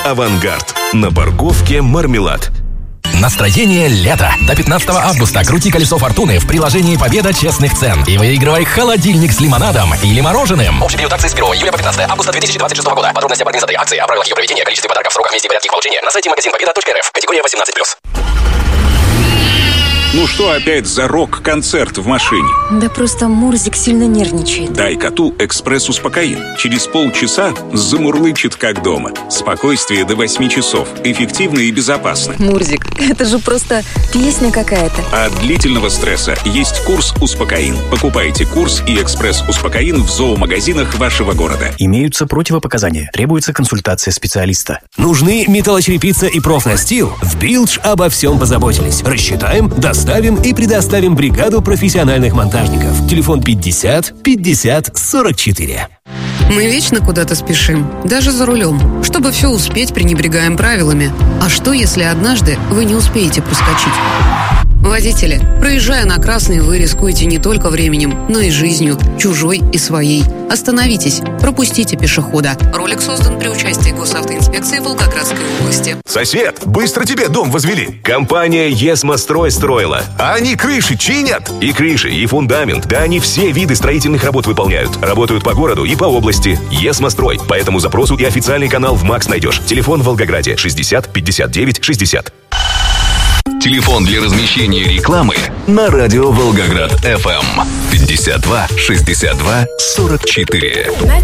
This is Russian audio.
«Авангард». На парковке «Мармелад». Настроение лета. До 15 августа крути колесо фортуны в приложении «Победа честных цен» и выигрывай холодильник с лимонадом или мороженым. Общий период акций с 1 июля по 15 августа 2026 года. Подробности об организации акции, о правилах ее проведения, количестве подарков, сроках, месте и порядке их получения на сайте магазин-победа.рф. Категория 18+. Ну что опять за рок-концерт в машине? Да просто Мурзик сильно нервничает. Дай коту экспресс-успокоин. Через полчаса замурлычет как дома. Спокойствие до 8 часов. Эффективно и безопасно. Мурзик, это же просто песня какая-то. От длительного стресса есть курс «Успокоин». Покупайте курс и экспресс-успокоин в зоомагазинах вашего города. Имеются противопоказания. Требуется консультация специалиста. Нужны металлочерепица и профнастил? В Билдж обо всем позаботились. Рассчитаем, доставим и предоставим бригаду профессиональных монтажников. Телефон 50 50 44. Мы вечно куда-то спешим, даже за рулем. Чтобы все успеть, пренебрегаем правилами. А что, если однажды вы не успеете проскочить? Водители, проезжая на красный, вы рискуете не только временем, но и жизнью, чужой и своей. Остановитесь, пропустите пешехода. Ролик создан при участии Госавтоинспекции Волгоградской области. Сосед, быстро тебе дом возвели. Компания «Есмострой» строила. А они крыши чинят. И крыши, и фундамент. Да они все виды строительных работ выполняют. Работают по городу и по области. «Есмострой». По этому запросу и официальный канал в МАКС найдешь. Телефон в Волгограде 60 59 60. Телефон для размещения рекламы на радио Волгоград FM 52 62 44.